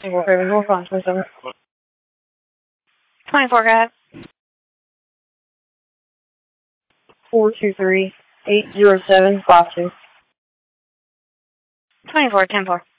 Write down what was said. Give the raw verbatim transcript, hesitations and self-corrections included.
twenty-four Craven, North on twenty-seven. twenty-four, go ahead. four two three, eight zero seven, five two. twenty-four, ten four.